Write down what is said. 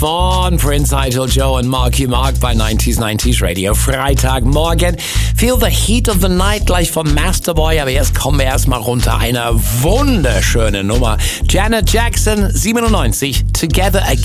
von Prince Idol Joe und Marky Mark bei 90s Radio. Freitagmorgen. Feel the heat of the night gleich vom Masterboy, aber jetzt kommen wir erstmal runter. Eine wunderschöne Nummer. Janet Jackson, 97, Together Again.